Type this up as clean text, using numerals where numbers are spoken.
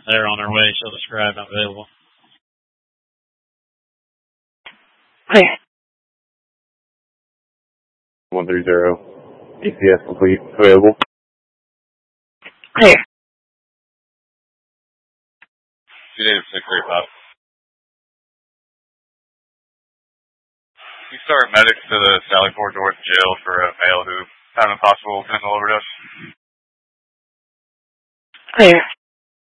They're on their way. Show the scribe not available. Clear. 130. ACS complete. Available. Clear. 2865. You start medics to the Sallyport North Jail for a male who had an impossible fentanyl overdose. Clear.